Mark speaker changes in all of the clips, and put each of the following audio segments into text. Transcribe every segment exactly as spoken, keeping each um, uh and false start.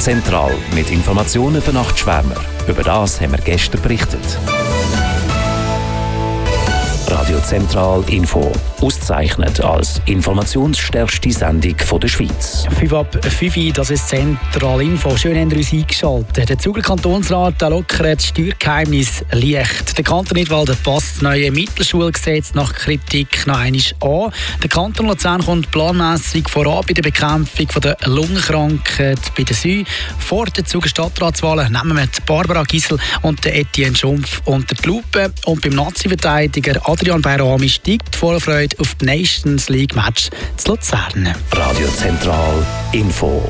Speaker 1: Zentral mit Informationen für Nachtschwärmer. Über das haben wir gestern berichtet. Radio Zentral Info. Ausgezeichnet als informationsstärkste Sendung von der Schweiz.
Speaker 2: fünf ab fünf, das ist Zentral Info. Schön, haben wir uns eingeschaltet. Der Zuger Kantonsrat lockert das Steuergeheimnis leicht. Der Kanton Nidwalden passt das neue Mittelschulgesetz nach Kritik noch einmal an. Der Kanton Luzern kommt planmässig voran bei der Bekämpfung der Lungenkrankheit bei der Sü. Vor den Zuger Stadtratswahlen nehmen wir Barbara Gisel und Etienne Schumpf unter die Lupe. Und beim Nazi-Verteidiger Adrian Bayrami steigt die Vorfreude auf die Nations League Match zu Luzern.
Speaker 1: Radio Zentral Info.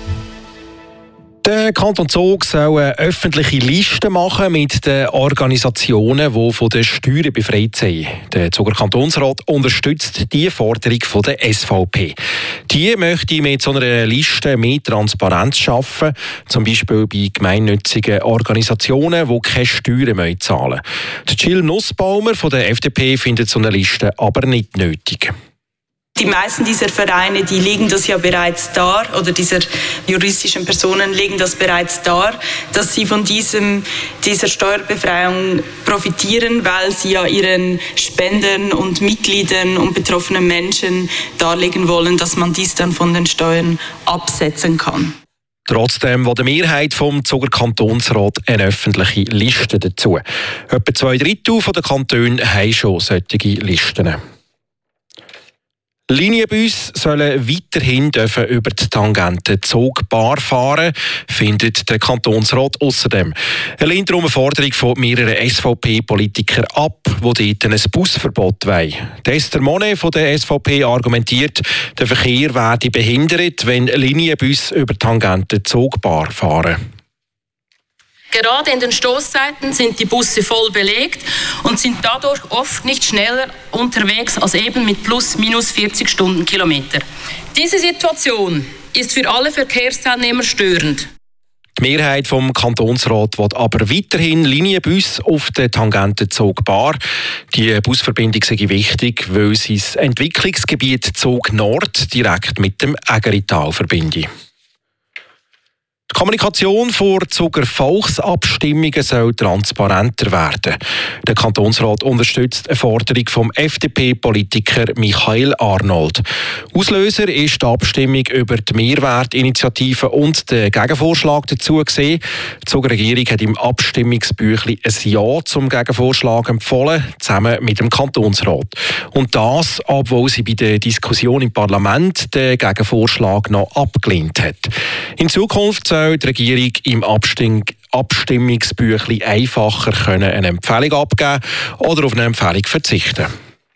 Speaker 3: Der Kanton Zug soll eine öffentliche Liste machen mit den Organisationen, die von den Steuern befreit sind. Der Zuger Kantonsrat unterstützt die Forderung von der S V P. Die möchte mit so einer Liste mehr Transparenz schaffen, zum Beispiel bei gemeinnützigen Organisationen, die keine Steuern zahlen müssen. Jill Nussbaumer von der F D P findet so eine Liste aber nicht nötig.
Speaker 4: Die meisten dieser Vereine, die legen das ja bereits dar, oder dieser juristischen Personen legen das bereits dar, dass sie von diesem, dieser Steuerbefreiung profitieren, weil sie ja ihren Spendern und Mitgliedern und betroffenen Menschen darlegen wollen, dass man dies dann von den Steuern absetzen kann.
Speaker 3: Trotzdem will die Mehrheit vom Zuger Kantonsrat eine öffentliche Liste dazu. Etwa zwei Drittel der Kantone haben schon solche Listen. Linienbusse sollen weiterhin dürfen über die Tangente Zugbar fahren, findet der Kantonsrat außerdem. Er lehnt darum eine Forderung von mehreren S V P-Politikern ab, die dort ein Busverbot wollen. Esther Monet von der S V P argumentiert, der Verkehr werde behindert, wenn Linienbusse über die Tangente Zugbar fahren.
Speaker 5: Gerade in den Stoßzeiten sind die Busse voll belegt und sind dadurch oft nicht schneller unterwegs als eben mit plus minus vierzig Stundenkilometer. Diese Situation ist für alle Verkehrsteilnehmer störend.
Speaker 3: Die Mehrheit vom Kantonsrat will aber weiterhin Linienbusse auf der Tangente Zugbar. Die Busverbindung sei wichtig, weil sie das Entwicklungsgebiet Zug Nord direkt mit dem Ägerital verbinde. Die Kommunikation vor Zuger Volksabstimmungen soll transparenter werden. Der Kantonsrat unterstützt eine Forderung vom F D P-Politiker Michael Arnold. Auslöser ist die Abstimmung über die Mehrwertinitiative und den Gegenvorschlag dazu gesehen. Die Zuger Regierung hat im Abstimmungsbüchlein ein Ja zum Gegenvorschlag empfohlen, zusammen mit dem Kantonsrat. Und das, obwohl sie bei der Diskussion im Parlament den Gegenvorschlag noch abgelehnt hat. In Zukunft soll die Regierung im Abstimmung Abstimmungsbüchlein einfacher können eine Empfehlung abgeben oder auf eine Empfehlung verzichten.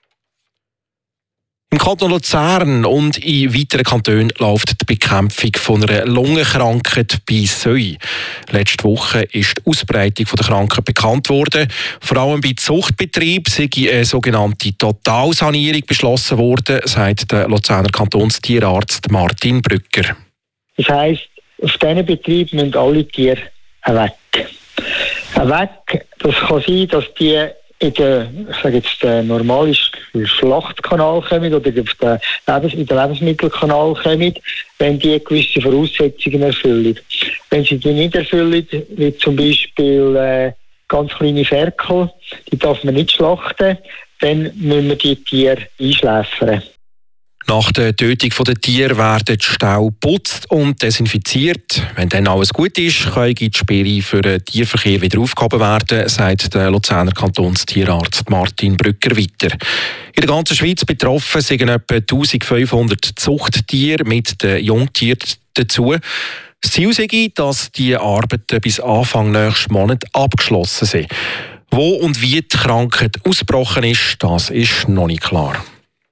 Speaker 3: Im Kanton Luzern und in weiteren Kantonen läuft die Bekämpfung von einer Lungenkrankheit bei Säu. Letzte Woche ist die Ausbreitung der Krankheit bekannt worden. Vor allem bei Zuchtbetrieben sei eine sogenannte Totalsanierung beschlossen worden, sagt der Luzerner Kantonstierarzt Martin Brücker.
Speaker 6: Das heisst, auf diesen Betrieben müssen alle Tiere weg. Weg, das kann sein, dass die in den, ich sage jetzt, den normalen Schlachtkanal kommen oder in den Lebensmittelkanal kommen, wenn die gewisse Voraussetzungen erfüllen. Wenn sie die nicht erfüllen, wie zum Beispiel äh, ganz kleine Ferkel, die darf man nicht schlachten, dann müssen wir die Tiere einschläfern.
Speaker 3: Nach der Tötung der Tiere werden die Ställe geputzt und desinfiziert. Wenn dann alles gut ist, können die Sperre für den Tierverkehr wieder aufgehoben werden, sagt der Luzerner Kantonstierarzt Martin Brücker weiter. In der ganzen Schweiz betroffen sind etwa eintausendfünfhundert Zuchttiere mit den Jungtieren dazu. Das Ziel sei, dass die Arbeiten bis Anfang nächsten Monat abgeschlossen sind. Wo und wie die Krankheit ausgebrochen ist, das ist noch nicht klar.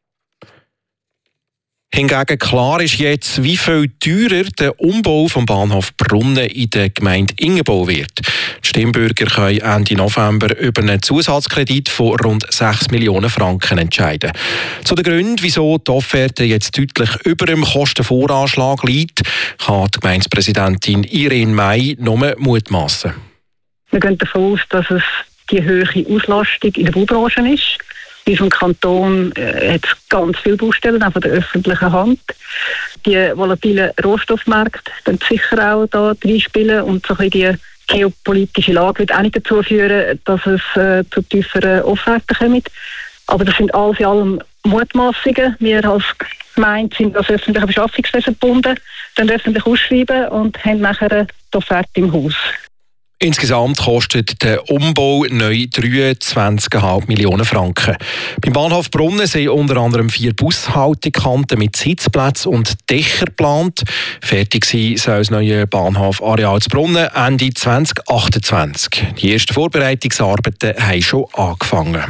Speaker 3: Hingegen klar ist jetzt, wie viel teurer der Umbau vom Bahnhof Brunnen in der Gemeinde Ingenbau wird. Die Stimmbürger können Ende November über einen Zusatzkredit von rund sechs Millionen Franken entscheiden. Zu den Gründen, wieso die Offerte jetzt deutlich über dem Kostenvoranschlag liegt, kann die Gemeindepräsidentin Irene May nur mutmassen.
Speaker 7: Wir gehen davon aus, dass es die hohe Auslastung in der Baubranche ist. In unserem Kanton äh, hat es ganz viele Baustellen, auch von der öffentlichen Hand. Die volatilen Rohstoffmärkte können sicher auch da reinspielen und so ein bisschen die geopolitische Lage wird auch nicht dazu führen, dass es äh, zu tieferen Offerten kommt. Aber das sind alles in allem Mutmaßungen. Wir als Gemeinde sind als öffentliche Beschaffungswesen gebunden, dann öffentlich ausschreiben und haben nachher die Offerte im Haus.
Speaker 3: Insgesamt kostet der Umbau neu dreiundzwanzig Komma fünf Millionen Franken. Beim Bahnhof Brunnen sind unter anderem vier Bushaltekanten mit Sitzplätzen und Dächer geplant. Fertig sein soll das neue Bahnhofareal zu Brunnen Ende zwanzig achtundzwanzig. Die ersten Vorbereitungsarbeiten haben schon angefangen.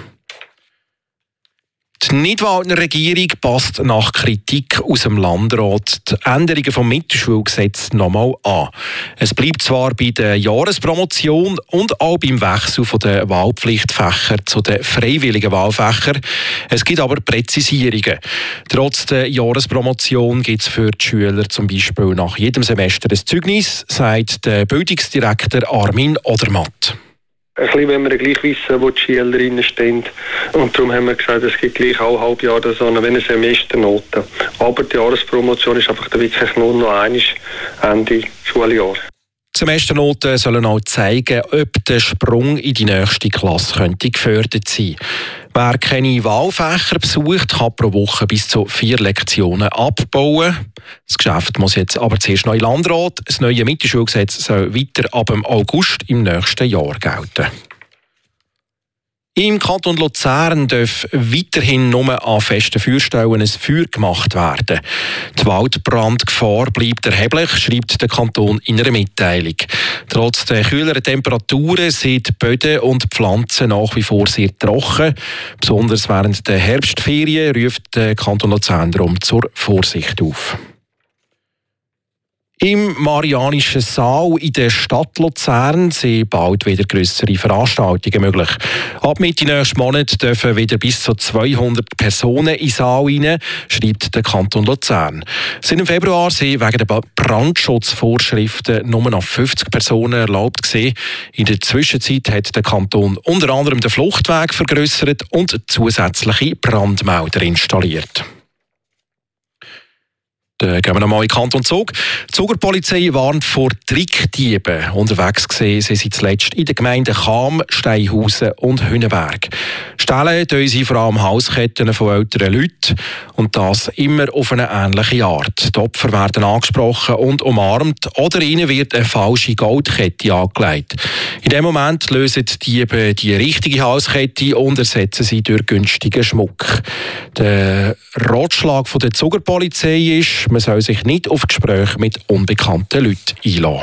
Speaker 3: Die Nidwaldner Regierung passt nach Kritik aus dem Landrat die Änderungen vom Mittelschulgesetz nochmal an. Es bleibt zwar bei der Jahrespromotion und auch beim Wechsel von den Wahlpflichtfächern zu den freiwilligen Wahlfächern. Es gibt aber Präzisierungen. Trotz der Jahrespromotion gibt es für die Schüler zum Beispiel nach jedem Semester ein Zeugnis, sagt der Bildungsdirektor Armin Odermatt.
Speaker 8: Ein bisschen, wenn wir gleich wissen, wo die Schülerinnen stehen. Und darum haben wir gesagt, es gibt gleich alle halb Jahre so eine, eine Semesternote. Aber die Jahrespromotion ist einfach wirklich nur noch einmal Ende Schuljahr.
Speaker 3: Die Semesternoten sollen auch zeigen, ob der Sprung in die nächste Klasse könnte gefördert sein. Wer keine Wahlfächer besucht, kann pro Woche bis zu vier Lektionen abbauen. Das Geschäft muss jetzt aber zuerst noch in Landrat. Das neue Mittelschulgesetz soll weiter ab dem August im nächsten Jahr gelten. Im Kanton Luzern darf weiterhin nur an festen Feuerstellen ein Feuer gemacht werden. Die Waldbrandgefahr bleibt erheblich, schreibt der Kanton in einer Mitteilung. Trotz der kühleren Temperaturen sind die Böden und die Pflanzen nach wie vor sehr trocken. Besonders während der Herbstferien ruft der Kanton Luzern darum zur Vorsicht auf. Im Marianischen Saal in der Stadt Luzern sind bald wieder grössere Veranstaltungen möglich. Ab Mitte nächsten Monat dürfen wieder bis zu zweihundert Personen in den Saal rein, schreibt der Kanton Luzern. Seit dem Februar sind wegen der Brandschutzvorschriften nur noch fünfzig Personen erlaubt gewesen. In der Zwischenzeit hat der Kanton unter anderem den Fluchtweg vergrössert und zusätzliche Brandmelder installiert. Dann gehen wir nochmal in den Kanton Zug. Die Zugerpolizei warnt vor Trickdieben. Unterwegs gesehen sind sie zuletzt in den Gemeinden Cham, Steinhausen und Hünenberg. Stellen tun sie vor allem Hausketten von älteren Leuten. Und das immer auf eine ähnliche Art. Die Opfer werden angesprochen und umarmt oder ihnen wird eine falsche Goldkette angelegt. In dem Moment lösen die Diebe die richtige Hauskette und ersetzen sie durch günstigen Schmuck. Der Ratschlag der Zugerpolizei ist, man soll sich nicht auf Gespräche mit unbekannten Leuten einlassen.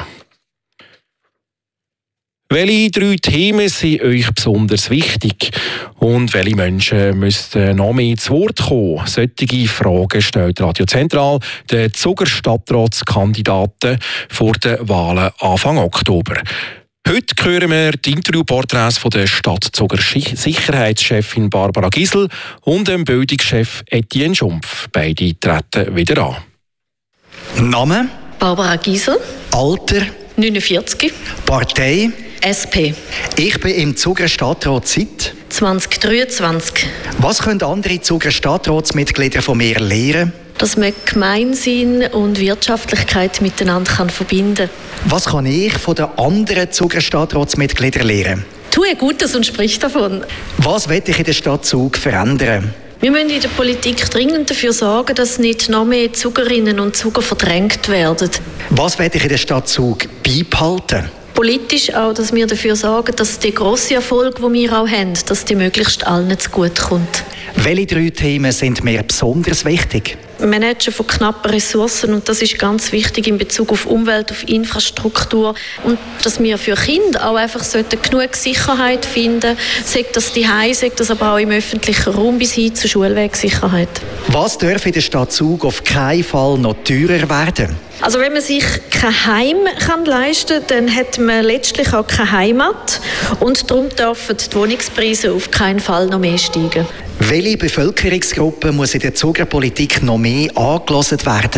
Speaker 3: Welche drei Themen sind euch besonders wichtig? Und welche Menschen müssten noch mehr zu Wort kommen? Solche Fragen stellt Radio Zentral den Zuger Stadtratskandidaten vor den Wahlen Anfang Oktober. Heute hören wir die Interviewporträts von der Stadtzuger Sicherheitschefin Barbara Gisel und dem Bildungschef Etienne Schumpf. Beide treten wieder an.
Speaker 9: Name?
Speaker 10: Barbara Gisel.
Speaker 9: Alter?
Speaker 10: neunundvierzig.
Speaker 9: Partei?
Speaker 10: S P.
Speaker 9: Ich bin im Zuger Stadtrat seit
Speaker 10: zwanzig dreiundzwanzig.
Speaker 9: Was können andere Zuger Stadtratsmitglieder von mir lernen?
Speaker 10: Dass man Gemeinsinn und Wirtschaftlichkeit miteinander kann verbinden kann.
Speaker 9: Was kann ich von den anderen Zuger Stadtratsmitgliedern lernen?
Speaker 10: Tue Gutes und sprich davon.
Speaker 9: Was will ich in der Stadt Zug verändern?
Speaker 10: Wir müssen in der Politik dringend dafür sorgen, dass nicht noch mehr Zugerinnen und Zuger verdrängt werden.
Speaker 9: Was will ich in der Stadt Zug beibehalten?
Speaker 10: Politisch auch, dass wir dafür sorgen, dass die grossen Erfolge, die wir auch haben, dass die möglichst allen zugute kommt.
Speaker 9: Welche drei Themen sind mir besonders wichtig?
Speaker 10: Managen von knappen Ressourcen, und das ist ganz wichtig in Bezug auf Umwelt, auf Infrastruktur, und dass wir für Kinder auch einfach genug Sicherheit finden, sei das daheim, sei das aber auch im öffentlichen Raum bis hin zur Schulwegsicherheit.
Speaker 9: Was darf in der Stadt Zug auf keinen Fall noch teurer werden?
Speaker 10: Also wenn man sich kein Heim kann leisten kann, dann hat man letztlich auch keine Heimat, und darum dürfen die Wohnungspreise auf keinen Fall noch mehr steigen.
Speaker 9: Welche Bevölkerungsgruppe muss in der Zuger Politik noch mehr angehört werden?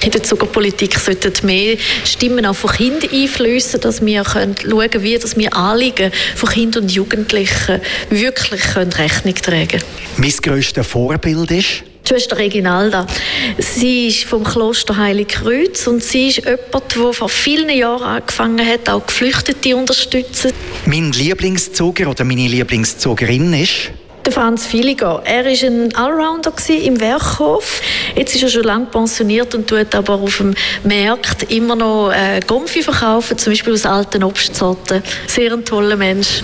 Speaker 10: In der Zuckerpolitik sollten mehr Stimmen auch von Kindern einfließen, dass wir schauen können, wie dass wir Anliegen von Kindern und Jugendlichen wirklich Rechnung tragen können.
Speaker 9: Mein grösstes Vorbild ist?
Speaker 10: Die Schwester Reginalda. Sie ist vom Kloster Heiligkreuz und sie ist jemand, der vor vielen Jahren angefangen hat, auch Geflüchtete zu unterstützen.
Speaker 9: Mein Lieblingszuger oder meine Lieblingszugerin ist?
Speaker 10: Der Franz Filiger. Er war ein Allrounder im Werkhof. Jetzt ist er schon lange pensioniert und tut aber auf dem Markt immer noch äh, Gumpfi verkaufen, zum Beispiel aus alten Obstsorten. Sehr ein toller Mensch.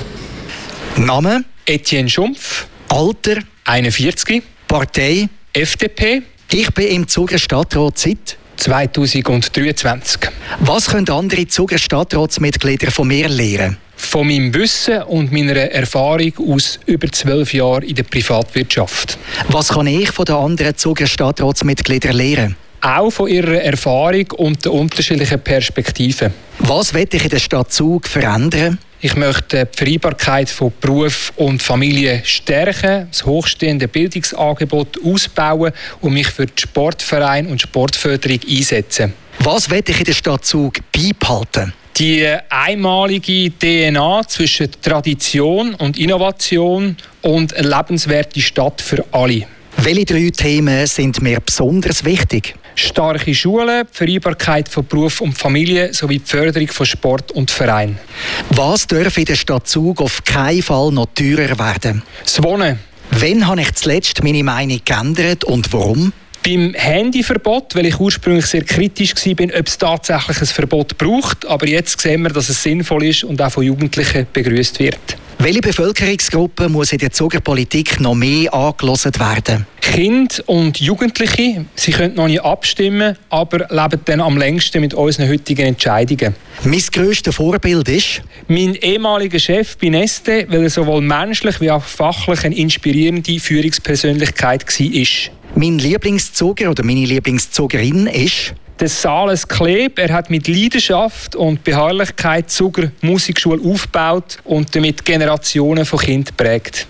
Speaker 9: Name?
Speaker 11: Etienne Schumpf.
Speaker 9: Alter?
Speaker 11: einundvierzig.
Speaker 9: Partei?
Speaker 11: F D P.
Speaker 9: Ich bin im Zuger Stadtrat seit
Speaker 11: zweitausenddreiundzwanzig.
Speaker 9: Was können andere Zuger Stadtratsmitglieder von mir lernen?
Speaker 11: Von meinem Wissen und meiner Erfahrung aus über zwölf Jahren in der Privatwirtschaft.
Speaker 9: Was kann ich von den anderen Zuger Stadtratsmitgliedern lernen?
Speaker 11: Auch von ihrer Erfahrung und den unterschiedlichen Perspektiven.
Speaker 9: Was will ich in der Stadt Zug verändern?
Speaker 11: Ich möchte die Vereinbarkeit von Beruf und Familie stärken, das hochstehende Bildungsangebot ausbauen und mich für den Sportverein und Sportförderung einsetzen.
Speaker 9: Was will ich in der Stadt Zug beibehalten?
Speaker 11: Die einmalige D N A zwischen Tradition und Innovation und eine lebenswerte Stadt für alle.
Speaker 9: Welche drei Themen sind mir besonders wichtig?
Speaker 11: Starke Schulen, die Vereinbarkeit von Beruf und Familie sowie die Förderung von Sport und Verein.
Speaker 9: Was darf in der Stadt Zug auf keinen Fall noch teurer werden?
Speaker 11: Das Wohnen.
Speaker 9: Wann habe ich zuletzt meine Meinung geändert und warum?
Speaker 11: Beim Handyverbot, weil ich ursprünglich sehr kritisch war, ob es tatsächlich ein Verbot braucht. Aber jetzt sehen wir, dass es sinnvoll ist und auch von Jugendlichen begrüßt wird.
Speaker 9: Welche Bevölkerungsgruppe muss in der Zugerpolitik noch mehr angehört werden?
Speaker 11: Kinder und Jugendliche, sie können noch nicht abstimmen, aber leben dann am längsten mit unseren heutigen Entscheidungen.
Speaker 9: Mein grösstes Vorbild ist?
Speaker 11: Mein ehemaliger Chef bei Neste, weil er sowohl menschlich wie auch fachlich eine inspirierende Führungspersönlichkeit war.
Speaker 9: Mein Lieblingszuger oder meine Lieblingszugerin ist?
Speaker 11: Der Sales Kleb, er hat mit Leidenschaft und Beharrlichkeit die Zuger Musikschule aufgebaut und damit Generationen von Kindern prägt.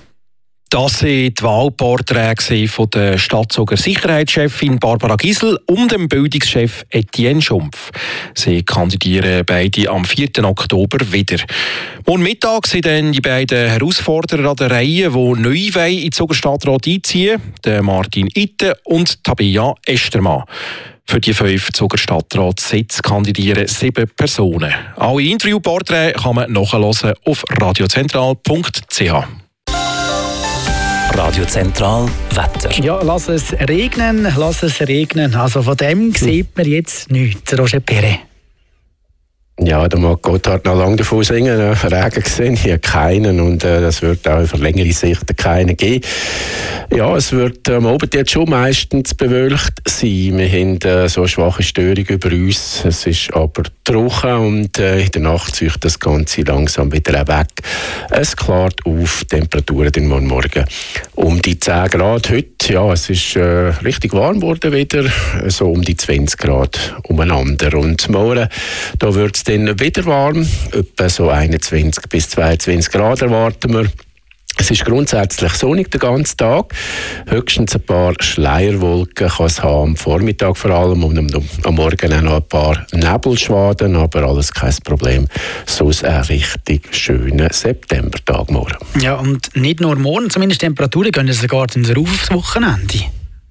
Speaker 3: Das waren die Wahlporträts von der Stadtzuger Sicherheitschefin Barbara Gisel und dem Bildungschef Etienne Schumpf. Sie kandidieren beide am vierten Oktober wieder. Morgen Mittag sind dann die beiden Herausforderer an der Reihe, die neu in den Zuger Stadtrat einziehen wollen, Martin Itte und Tabea Estermann. Für die fünf Zuger Stadtratssitze kandidieren sieben Personen. Alle Interviewporträts kann man nachhören auf radiozentral punkt c h.
Speaker 1: Radio Zentral Wetter.
Speaker 2: Ja, lass es regnen, lass es regnen. Also von dem sieht man jetzt nichts, Roger Perret.
Speaker 12: Ja, da mag Gotthard noch lange davon singen. Regen gesehen, hier keinen und äh, das wird auch für längere Sicht keinen geben. Ja, es wird am ähm, Abend jetzt schon meistens bewölkt sein. Wir haben äh, so eine schwache Störung über uns. Es ist aber trocken und äh, in der Nacht zieht das Ganze langsam wieder weg. Es klart auf, Temperaturen den Morgen um die zehn Grad heute. Ja, es ist äh, richtig warm geworden wieder, so um die zwanzig Grad umeinander. Und morgen, da wird es dann wieder warm, etwa so einundzwanzig bis zweiundzwanzig Grad erwarten wir. Es ist grundsätzlich sonnig den ganzen Tag. Höchstens ein paar Schleierwolken kann es haben, am Vormittag vor allem und am Morgen auch noch ein paar Nebelschwaden, aber alles kein Problem. Sonst ein richtig schöner Septembertag morgen.
Speaker 2: Ja, und nicht nur morgen, zumindest Temperaturen gehen sogar dann rauf aufs Wochenende.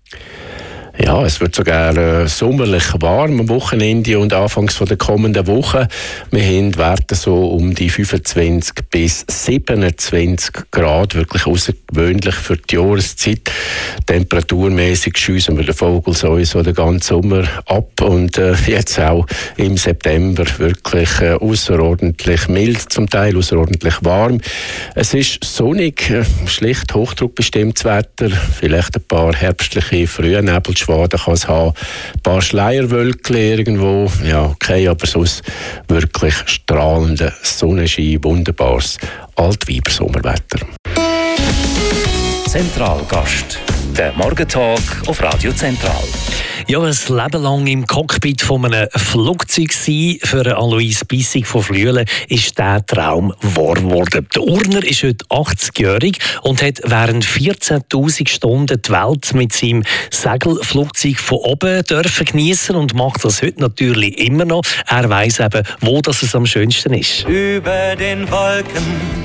Speaker 12: Ja, es wird sogar äh, sommerlich warm am Wochenende und anfangs von der kommenden Woche. Wir haben Werte so um die fünfundzwanzig bis siebenundzwanzig Grad, wirklich außergewöhnlich für die Jahreszeit. Temperaturmäßig schiessen wir den Vogel sowieso den ganzen Sommer ab und äh, jetzt auch im September wirklich äh, außerordentlich mild, zum Teil außerordentlich warm. Es ist sonnig, äh, schlicht hochdruckbestimmtes Wetter, vielleicht ein paar herbstliche frühe Nebelschwaden kann es haben, ein paar Schleierwölkchen irgendwo, ja okay, aber sonst wirklich strahlender Sonnenschein, wunderbares Altweiber-Sommerwetter.
Speaker 1: Zentralgast. Der Morgentalk auf Radio Zentral.
Speaker 2: Ja, ein Leben lang im Cockpit von einem Flugzeug sein für Alois Bissig von Flüelen ist dieser Traum wahr geworden. Der Urner ist heute achtzigjährig und hat während vierzehntausend Stunden die Welt mit seinem Segelflugzeug von oben dürfen geniessen und macht das heute natürlich immer noch. Er weiss eben, wo das es am schönsten ist.
Speaker 13: Über den Wolken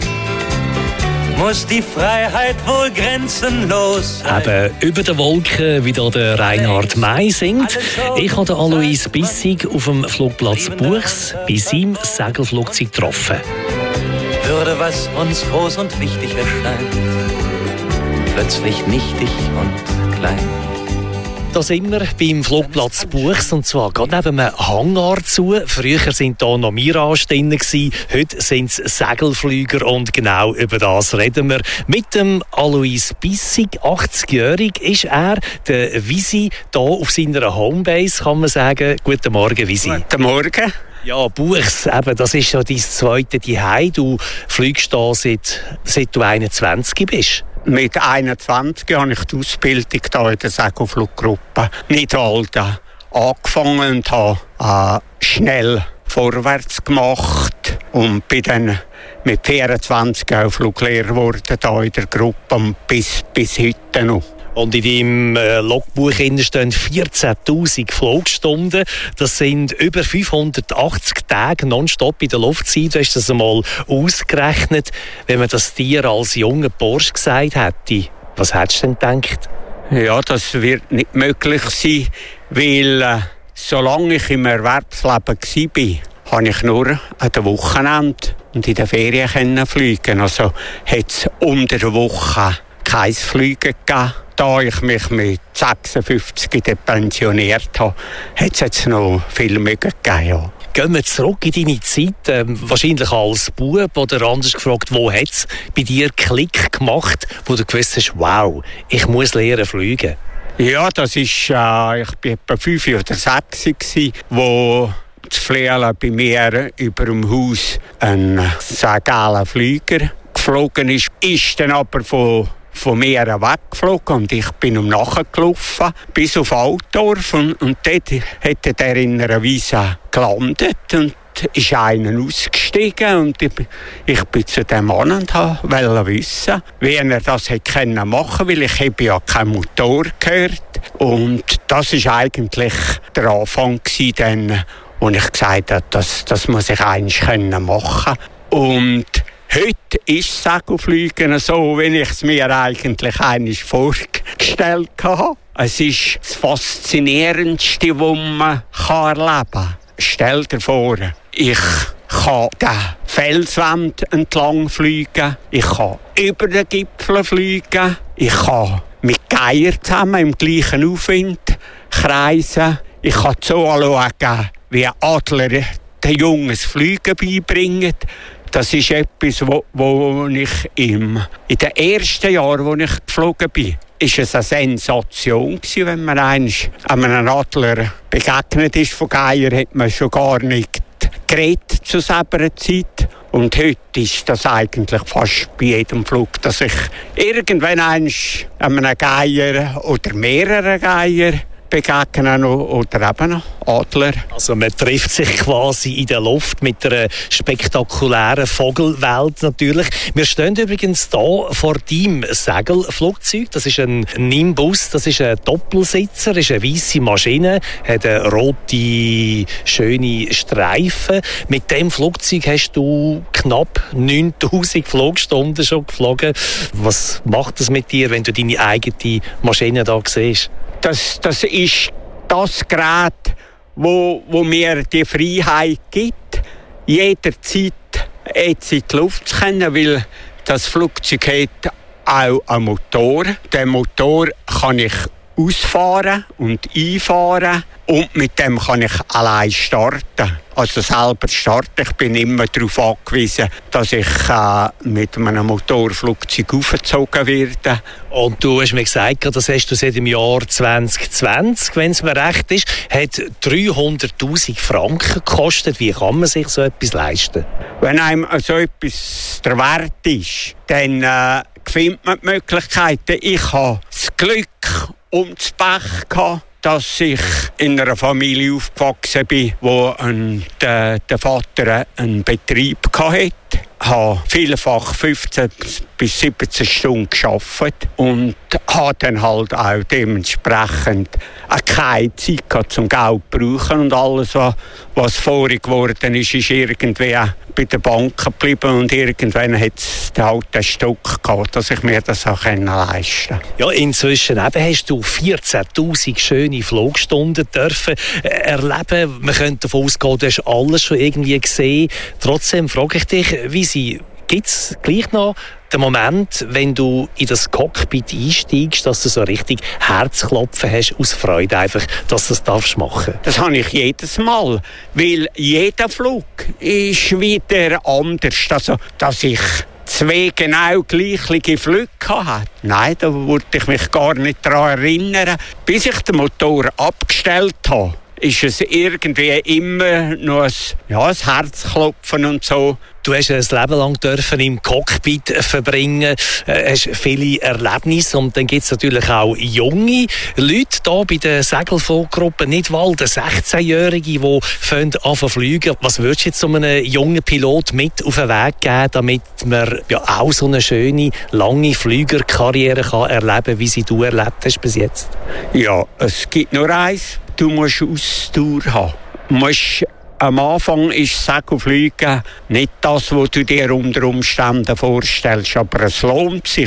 Speaker 13: muss die Freiheit wohl grenzenlos sein.
Speaker 2: Eben über den Wolken, wie da der Reinhard May singt. Ich habe Alois Bissig auf dem Flugplatz Buchs bei seinem Segelflugzeug getroffen.
Speaker 13: Würde, was uns groß und wichtig erscheint, plötzlich nichtig und klein.
Speaker 2: Da sind wir beim Flugplatz Buchs, und zwar gerade neben einem Hangar zu. Früher waren da noch Mirage drin, heute sind es Segelflüger und genau über das reden wir. Mit dem Alois Bissig, achtzigjährig ist er, der Visi, hier auf seiner Homebase, kann man sagen. Guten Morgen, Visi.
Speaker 14: Guten Morgen.
Speaker 2: Ja, Buchs, eben, das ist ja dein zweite Zuhause. Du fliegst hier seit, seit du einundzwanzig bist.
Speaker 14: Mit einundzwanzig habe ich die Ausbildung hier in der Segelfluggruppe Nidwalden angefangen und habe äh, schnell vorwärts gemacht und bin dann mit vierundzwanzig auch Fluglehrer geworden hier in der Gruppe und bis, bis heute noch.
Speaker 2: Und in deinem äh, Logbuch stehen vierzehntausend Flugstunden. Das sind über fünfhundertachtzig Tage nonstop in der Luftzeit. Du hast das einmal ausgerechnet. Wenn man das dir als junger Bursch gesagt hätte, was hättest du denn gedacht?
Speaker 14: Ja, das wird nicht möglich sein, weil äh, solange ich im Erwerbsleben war, habe ich nur an den Wochenenden und in den Ferien können fliegen. Also hat es unter der Woche kein Fliegen gegeben. Da ich mich mit sechsundfünfzig pensioniert habe, hat es jetzt noch viel mehr gegeben. Ja.
Speaker 2: Gehen wir zurück in deine Zeit, ähm, wahrscheinlich als Bub oder anders gefragt, wo hat es bei dir Klick gemacht, wo du gewusst hast, wow, ich muss lernen fliegen?
Speaker 14: Ja, das ist, äh, ich war etwa fünf oder sechs, gewesen, wo zu Flüelen bei mir über dem Haus ein Segelen Flieger geflogen ist, ist dann aber von von mir weggeflogen und ich bin um nachgelaufen bis auf Altdorf und, und dort hat er in einer Wiese gelandet und ist einer ausgestiegen und ich, ich bin zu dem Mann und wollte wissen, wie er das hätte machen können, weil ich habe ja keinen Motor gehört. Und das war eigentlich der Anfang gewesen, dann, wo ich gesagt habe, das, das muss ich eigentlich machen können. Und heute ist Segelfliegen so, wie ich es mir eigentlich einmal vorgestellt habe. Es ist das Faszinierendste, was man erleben kann. Stell dir vor, ich kann den Felswand entlang fliegen, ich kann über den Gipfel fliegen, ich kann mit Geier zusammen im gleichen Aufwind kreisen, ich kann zuschauen, wie Adler den Jungen das Fliegen beibringen. Das ist etwas, wo, wo ich im, in den ersten Jahren, als ich geflogen bin, ist es eine Sensation gewesen, wenn man einmal einem Adler begegnet ist von Geier, hat man schon gar nicht geredet zu selber Zeit. Und heute ist das eigentlich fast bei jedem Flug, dass ich irgendwann einmal einem Geier oder mehreren Geier begegnen oder eben noch Adler.
Speaker 2: Also man trifft sich quasi in der Luft mit einer spektakulären Vogelwelt natürlich. Wir stehen übrigens hier vor deinem Segelflugzeug. Das ist ein Nimbus, das ist ein Doppelsitzer, ist eine weisse Maschine, hat eine rote, schöne Streifen. Mit dem Flugzeug hast du knapp neuntausend Flugstunden schon geflogen. Was macht das mit dir, wenn du deine eigene Maschine da siehst?
Speaker 14: Das, das ist das Gerät, wo, wo mir die Freiheit gibt, jederzeit jetzt in die Luft zu können, weil das Flugzeug hat auch einen Motor. Den Motor kann ich ausfahren und einfahren und mit dem kann ich allein starten. Also selber starten. Ich bin immer darauf angewiesen, dass ich äh, mit einem Motorflugzeug aufgezogen werde.
Speaker 2: Und du hast mir gesagt, das hast du seit dem Jahr zwanzig zwanzig, wenn es mir recht ist, hat dreihunderttausend Franken gekostet. Wie kann man sich so etwas leisten?
Speaker 14: Wenn einem so etwas der Wert ist, dann äh, Weg findet man die Möglichkeiten. Ich habe das Glück und das Pech gehabt, dass ich in einer Familie aufgewachsen bin, wo ein, der, der Vater einen Betrieb hatte. Ich habe vielfach fünfzehn bis siebzehn Stunden gearbeitet und habe dann halt auch dementsprechend keine Zeit gehabt, zum Geld zu brauchen. Und alles, was, was vorig geworden ist, ist irgendwie bei der Bank geblieben. Und irgendwann hat es halt einen Stock gehabt, dass ich mir das auch leisten konnte.
Speaker 15: Ja, inzwischen eben hast du vierzehntausend schöne Flugstunden dürfen erleben. Man könnte davon ausgehen, du hast alles schon irgendwie gesehen. Trotzdem frage ich dich, wie sie gibt es gleich noch den Moment, wenn du in das Cockpit einsteigst, dass du so richtig Herzklopfen hast aus Freude einfach, dass du das darfst machen?
Speaker 14: Das habe ich jedes Mal, weil jeder Flug ist wieder anders. Also, dass ich zwei genau gleiche Flüge hatte. Nein, da würde ich mich gar nicht daran erinnern. Bis ich den Motor abgestellt habe, ist es irgendwie immer noch ein, ja, ein Herzklopfen und so.
Speaker 15: Du hast ein Leben lang dürfen im Cockpit verbringen, äh, hast viele Erlebnisse und dann gibt es natürlich auch junge Leute hier bei der Segelfluggruppe Nidwalden, sechzehnjährige, die anfangen zu fliegen. Was würdest du jetzt so einem jungen Pilot mit auf den Weg geben, damit man ja auch so eine schöne, lange Flügerkarriere kann erleben, wie sie du erlebt hast bis jetzt?
Speaker 14: Ja, es gibt nur eins. Du musst Ausdauer haben. Du musst, am Anfang ist Segelfliegen nicht das, was du dir unter Umständen vorstellst. Aber es lohnt sich,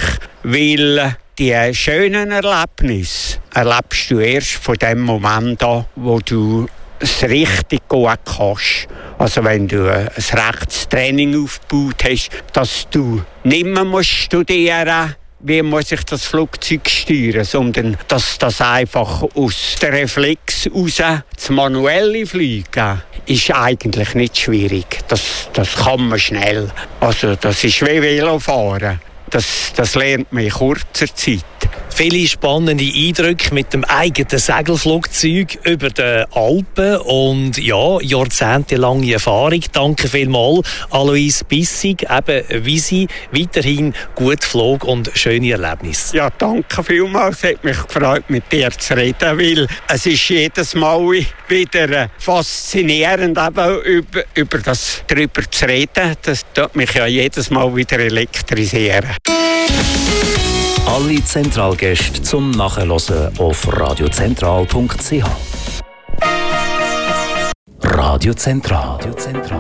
Speaker 14: weil die schönen Erlebnisse erlebst du erst von dem Moment an, wo du es richtig gut kannst. Also wenn du ein rechtes Training aufgebaut hast, dass du nicht mehr musst studieren musst, wie muss ich das Flugzeug steuern, sondern dass das einfach aus der Reflex raus das manuelle Fliegen ist eigentlich nicht schwierig. Das, das kann man schnell. Also das ist wie Velofahren. Das, das lernt man in kurzer Zeit.
Speaker 15: Viele spannende Eindrücke mit dem eigenen Segelflugzeug über den Alpen und ja, jahrzehntelange Erfahrung. Danke vielmals, Alois Bissig, eben wie sie weiterhin gut flog und schöne Erlebnisse.
Speaker 14: Ja, danke vielmals. Es hat mich gefreut, mit dir zu reden, weil es ist jedes Mal wieder faszinierend, eben über, über das darüber zu reden. Das tut mich ja jedes Mal wieder elektrisieren.
Speaker 1: Alle Zentralgäste zum Nachhören auf radiozentral punkt c h. Radio Zentral.